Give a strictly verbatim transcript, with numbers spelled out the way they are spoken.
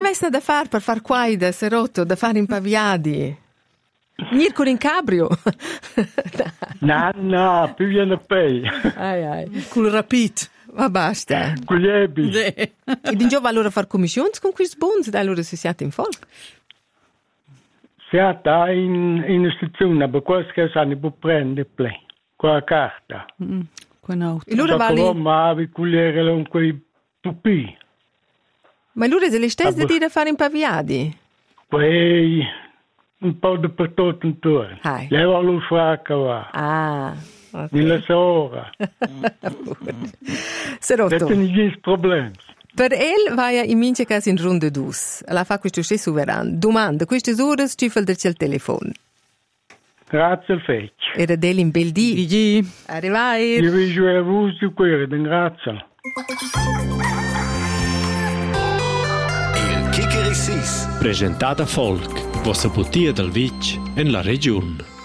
festa da far per far quai da serotto, da fare impaviadi. Nir con in cabrio. No, no, più viene pei. Ai ai. Col rapid. Ma basta. Con gli ebi. Sì. E din giova allora far commissioni con questi bons, da allora si siate in folk. Siate in, in istituzione, ma questo che sanno può prendere play. Con la carta. Mm, con auto. E allora vali... Ma avevi culiere con quei pupi. Ma allora è le stesse Ah, di dire fare impaviadi? Poi un po' dappertutto intorno. Hai. Leva lo fracca va. Ah, ok. Nella sora. Serotto. Non c'è nessun problema. Per el vai in mince casa in ronde dus. La fa questo stesso verano. Domanda, queste ore ci fa il telefono. Grazie al feccio. Era del in bel di. Gigi. Arrivai. Io vi giuro a voi di quello, ringrazio. Il Kikerisis. Presentata Folk, vostra bottiglia del Vic in la regione.